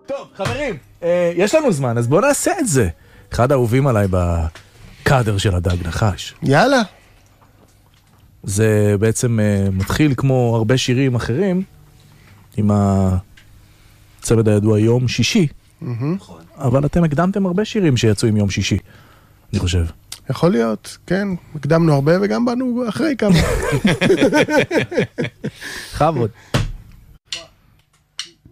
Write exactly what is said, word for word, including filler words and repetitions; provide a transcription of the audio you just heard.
טוב, חברים, יש לנו זמן, אז בואו נעשה את זה. אחד האהובים עליי בקאדר של הדג נחש. יאללה. זה בעצם מתחיל כמו הרבה שירים אחרים, עם הצמד הידוע יום שישי. אבל אתם הקדמתם הרבה שירים שיצאו עם יום שישי, אני חושב. יכול להיות, כן. הקדמנו הרבה וגם באנו אחרי כמה. חבוד.